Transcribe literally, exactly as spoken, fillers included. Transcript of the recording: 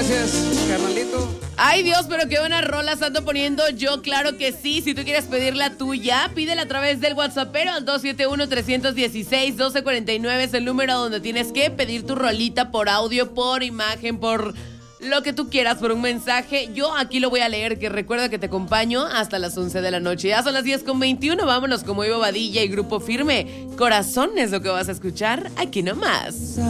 Gracias, carnalito. Ay, Dios, pero qué buena rola ando poniendo yo, claro que sí. Si tú quieres pedir la tuya, pídela a través del WhatsApp, pero al dos siete uno, tres uno seis, uno dos cuatro nueve es el número donde tienes que pedir tu rolita por audio, por imagen, por lo que tú quieras, por un mensaje. Yo aquí lo voy a leer, que recuerda que te acompaño hasta las once de la noche. Ya son las diez con veintiuno, vámonos como Ivo Badilla y Grupo Firme. Corazón es lo que vas a escuchar aquí nomás.